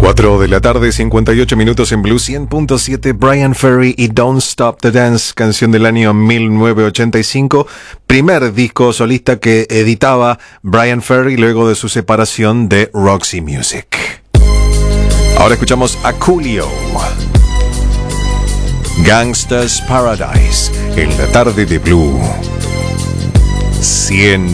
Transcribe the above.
4 de la tarde, 58 minutos en Blue 100.7. Bryan Ferry y Don't Stop the Dance, canción del año 1985, primer disco solista que editaba Bryan Ferry luego de su separación de Roxy Music. Ahora escuchamos a Coolio, Gangsta's Paradise, en la tarde de Blue 100.7.